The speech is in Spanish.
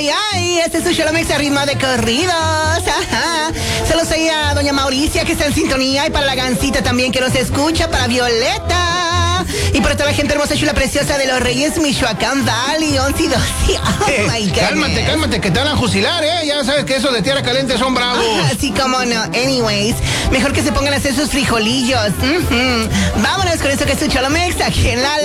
ay, este es su Sholomex a ritmo de corridos. Ajá. Saludos ahí a doña Mauricia que está en sintonía y para la Gancita también que nos escucha, para Violeta y para toda la gente hermosa, chula, preciosa de Los Reyes, Michoacán Valley, 11 y 12. Oh my God. Cálmate, que te van a fusilar, ya sabes que esos de tierra caliente son bravos. Así como no. Anyways, mejor que se pongan a hacer sus frijolillos. Vámonos con eso que es su Sholomex aquí en la